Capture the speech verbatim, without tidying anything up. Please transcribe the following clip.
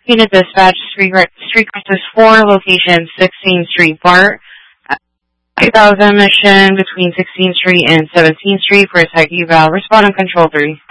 Unit dispatch, street, street crisis four, location sixteenth Street Bar, two thousand mission between sixteenth Street and seventeenth Street for a site eval. Respond on control three.